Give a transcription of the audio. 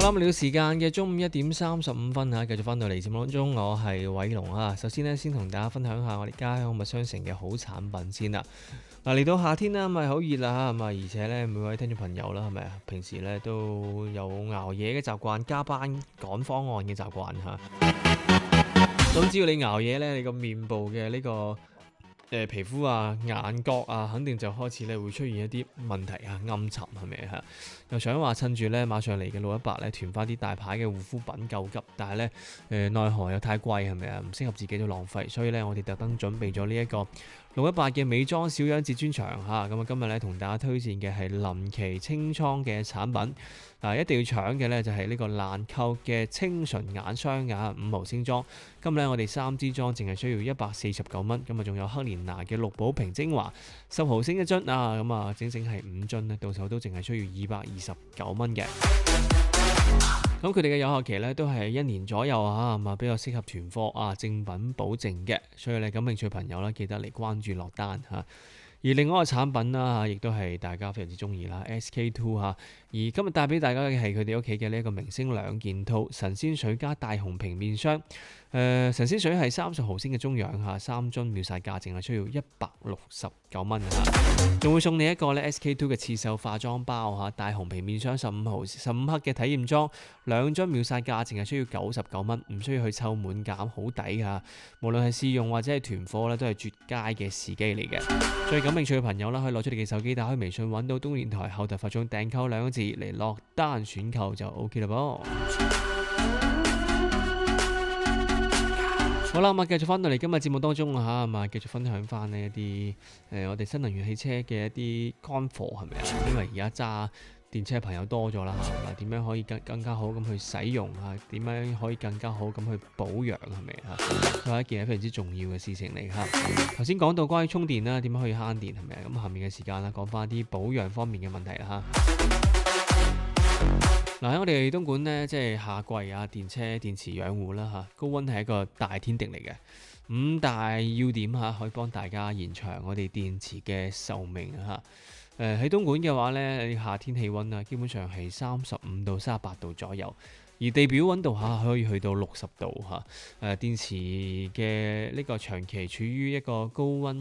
好啦，嚟到時間嘅中午1:35嚇，繼續翻到嚟節目當中，我係偉龍啊。首先呢，先同大家分享下我哋家鄉物商城嘅好產品先啦。嗱，嚟到夏天啦，咪好熱啦嚇，咁啊，而且咧每位聽眾朋友啦，係咪啊？平時咧都有熬夜嘅習慣，加班趕方案嘅習慣嚇。咁只要你熬夜咧，你個面部嘅呢個皮膚啊、眼角啊，肯定就開始咧會出現一啲問題啊，暗沉係咪嚇？又想話趁住咧馬上嚟嘅618咧囤翻啲大牌嘅護膚品救急，但係咧奈何又太貴係咪啊？唔適合自己都浪費，所以咧我哋特登準備咗呢一個618嘅美妝小樣節專場嚇。咁啊今日咧同大家推薦嘅係林奇清倉嘅產品。一定要搶嘅咧就係呢個蘭蔻嘅清純眼霜啊，5毫升裝。今日咧我哋3支裝淨係需要149蚊，咁啊仲有黑蓮娜嘅綠寶瓶精華10毫升一樽啊，咁啊整整係5樽咧，到手都淨係需要229蚊嘅。咁佢哋嘅有效期咧都係1年左右啊，咁啊比較適合囤貨啊，正品保證嘅，所以咧感興趣朋友咧記得嚟關注落單嚇。而另外一個產品啦，亦都係大家非常之中意啦 SK-II 嚇。而今日帶俾大家嘅係佢哋屋企嘅呢一個明星2件套神仙水加大紅瓶面霜。神仙水係30毫升嘅中樣嚇，3樽秒殺價淨係需要169蚊嚇。仲會送你一個咧 SK-II 嘅刺繡化妝包嚇，大紅瓶面霜15克嘅體驗裝，2樽秒殺價淨係需要99蚊，唔需要去湊滿減，好抵嚇。無論係試用或者係囤貨咧，都係絕佳嘅時機嚟嘅。所以感興趣嘅朋友啦，可以攞出你嘅手機，打開微信揾到東電台後台發送訂購2個字嚟落單選購就 OK 啦噃。好啦，咁啊繼續翻到嚟今日節目當中啊嚇，咁啊繼續分享翻呢一啲我哋新能源汽車嘅一啲乾貨係咪啊？因為而家揸電車嘅朋友多咗啦嚇，嗱點樣可以更加好咁去使用啊？點樣可以更加好咁去保養係咪嚇？都係一件非常之重要嘅事情嚟嚇。頭先講到關於充電啦，點樣可以慳電係咪啊？咁下面嘅時間啦，講翻啲保養方面嘅問題啦嚇。嗱喺我哋東莞呢，即係夏季啊，電車電池養護啦嚇，高溫係一個大天敵嚟嘅。5大要點嚇，可以幫大家延長我哋電池嘅壽命嚇。喺東莞嘅話呢，夏天氣温啊，基本上係35到38度左右，而地表温度嚇可以去到60度嚇。電池嘅呢個長期處於一個高温